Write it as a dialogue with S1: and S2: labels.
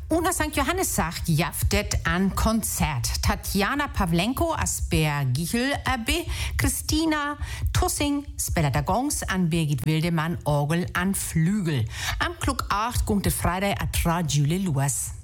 S1: Una St. Johannessach jaftet an Konzert. Tatjana Pavlenko asper Gichel AB, Christina Tussing speler der Gongs an Birgit Wildemann Orgel an Flügel. Am Klug 8 gungt Freitag a 3 Juli los.